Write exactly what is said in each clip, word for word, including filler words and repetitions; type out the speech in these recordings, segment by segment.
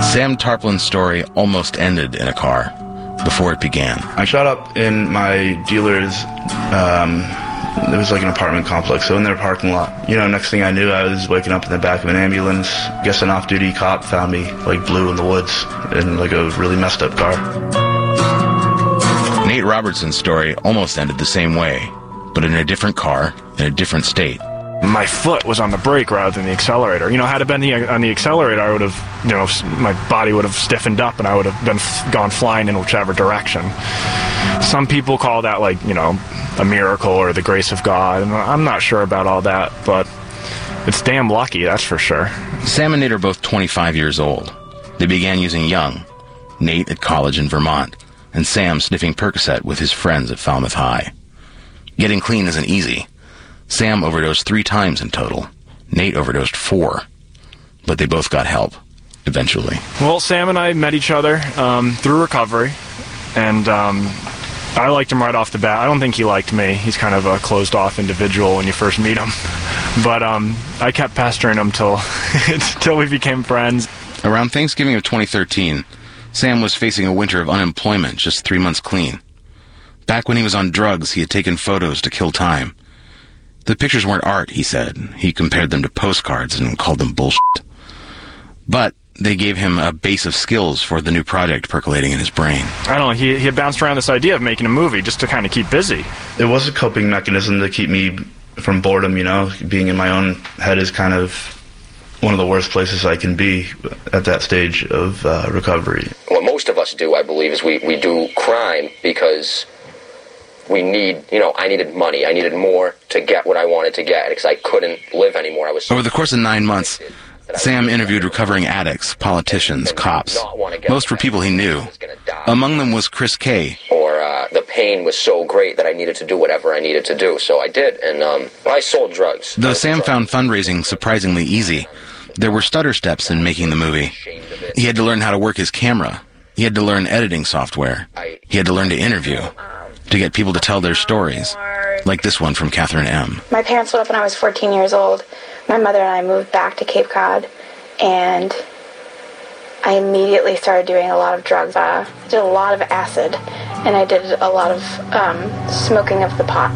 Sam Tarplin's story almost ended in a car before it began. I shot up in my dealer's, um, it was like an apartment complex, so in their parking lot. You know, next thing I knew, I was waking up in the back of an ambulance. I guess an off-duty cop found me, like, blue in the woods in, like, a really messed up car. Nate Robertson's story almost ended the same way, but in a different car, in a different state. My foot was on the brake rather than the accelerator. You know, had it been the, on the accelerator, I would have, you know, my body would have stiffened up and I would have been f- gone flying in whichever direction. Some people call that, like, you know, a miracle or the grace of God, and I'm not sure about all that, but it's damn lucky, that's for sure. Sam and Nate are both twenty-five years old. They began using young, Nate at college in Vermont, and Sam sniffing Percocet with his friends at Falmouth High. Getting clean isn't easy. Sam overdosed three times in total. Nate overdosed four. But they both got help, eventually. Well, Sam and I met each other um, through recovery, and um, I liked him right off the bat. I don't think he liked me. He's kind of a closed-off individual when you first meet him. But um, I kept pestering him till, till we became friends. Around Thanksgiving of twenty thirteen, Sam was facing a winter of unemployment, just three months clean. Back when he was on drugs, he had taken photos to kill time. The pictures weren't art, he said. He compared them to postcards and called them bullshit. But they gave him a base of skills for the new project percolating in his brain. I don't know, he, he had bounced around this idea of making a movie just to kind of keep busy. It was a coping mechanism to keep me from boredom, you know. Being in my own head is kind of one of the worst places I can be at that stage of uh, recovery. What most of us do, I believe, is we, we do crime because we need, you know, I needed money. I needed more to get what I wanted to get because I couldn't live anymore. I was so Over the course of nine months, Sam interviewed recovering addicts, politicians, cops. Most were people he knew. Among them was Chris Kay. Or uh, the pain was so great that I needed to do whatever I needed to do. So I did, and um, I sold drugs. Though Sam found fundraising surprisingly easy, there were stutter steps in making the movie. He had to learn how to work his camera. He had to learn editing software. He had to learn to interview, to get people to tell their stories, like this one from Catherine M. My parents split up when I was fourteen years old. My mother and I moved back to Cape Cod, and I immediately started doing a lot of drugs. Uh, I did a lot of acid, and I did a lot of um, smoking of the pot.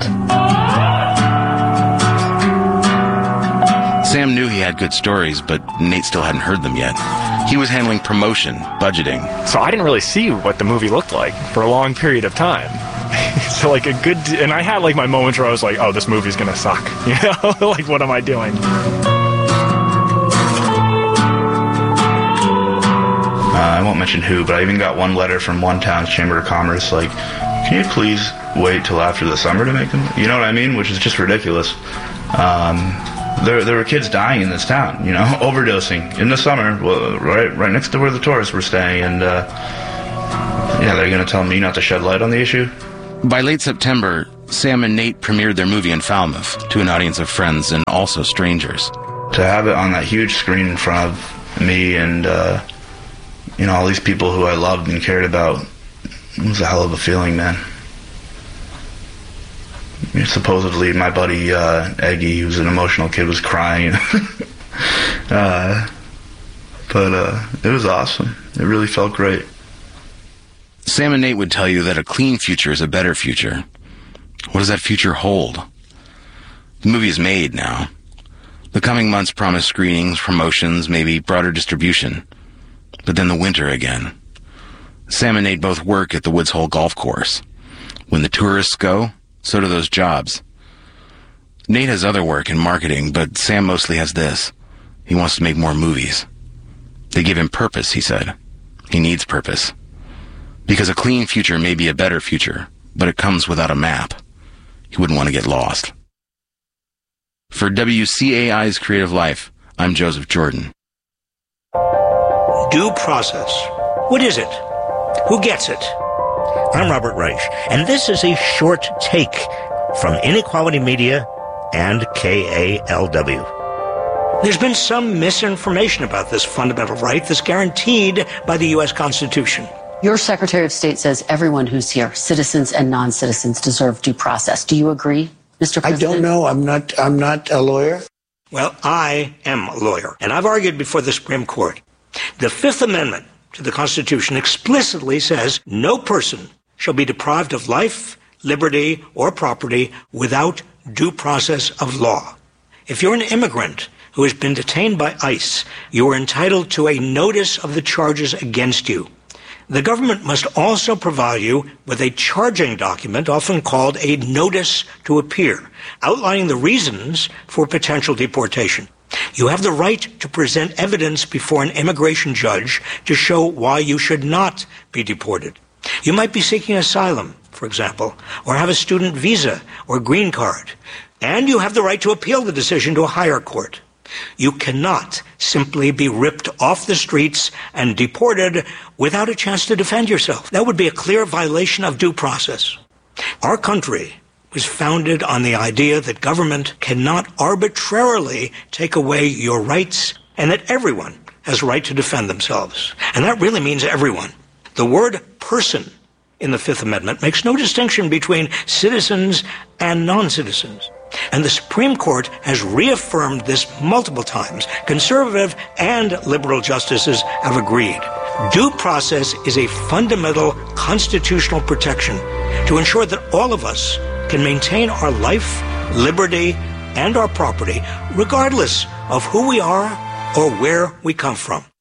Sam knew he had good stories, but Nate still hadn't heard them yet. He was handling promotion, budgeting. So I didn't really see what the movie looked like for a long period of time. So like a good, and I had like my moments where I was like, oh, this movie's gonna suck. You know, like what am I doing? Uh, I won't mention who, but I even got one letter from one town's Chamber of Commerce, like, can you please wait till after the summer to make them? You know what I mean? Which is just ridiculous. Um, there, there were kids dying in this town, you know, overdosing in the summer, well, right, right next to where the tourists were staying, and uh, yeah, they're going to tell me not to shed light on the issue. By late September, Sam and Nate premiered their movie in Falmouth to an audience of friends and also strangers. To have it on that huge screen in front of me and, uh, you know, all these people who I loved and cared about, it was a hell of a feeling, man. I mean, supposedly, my buddy, uh, Eggy, who's an emotional kid, was crying. uh, but uh, it was awesome. It really felt great. Sam and Nate would tell you that a clean future is a better future. What does that future hold? The movie is made now. The coming months promise screenings, promotions, maybe broader distribution. But then the winter again. Sam and Nate both work at the Woods Hole Golf Course. When the tourists go, so do those jobs. Nate has other work in marketing, but Sam mostly has this. He wants to make more movies. They give him purpose, he said. He needs purpose. Because a clean future may be a better future, but it comes without a map. He wouldn't want to get lost. For W C A I's Creative Life, I'm Joseph Jordan. Due process. What is it? Who gets it? I'm Robert Reich, and this is a short take from Inequality Media and K A L W. There's been some misinformation about this fundamental right that's guaranteed by the U S Constitution. Your Secretary of State says everyone who's here, citizens and non-citizens, deserve due process. Do you agree, Mister President? I don't know. I'm not, I'm not a lawyer. Well, I am a lawyer, and I've argued before the Supreme Court The Fifth Amendment to the Constitution explicitly says no person shall be deprived of life, liberty, or property without due process of law. If you're an immigrant who has been detained by ICE, you are entitled to a notice of the charges against you. The government must also provide you with a charging document, often called a notice to appear, outlining the reasons for potential deportation. You have the right to present evidence before an immigration judge to show why you should not be deported. You might be seeking asylum, for example, or have a student visa or green card, and you have the right to appeal the decision to a higher court. You cannot simply be ripped off the streets and deported without a chance to defend yourself. That would be a clear violation of due process. Our country was founded on the idea that government cannot arbitrarily take away your rights and that everyone has a right to defend themselves. And that really means everyone. The word person in the Fifth Amendment makes no distinction between citizens and non-citizens. And the Supreme Court has reaffirmed this multiple times. Conservative and liberal justices have agreed. Due process is a fundamental constitutional protection to ensure that all of us can maintain our life, liberty, and our property, regardless of who we are or where we come from.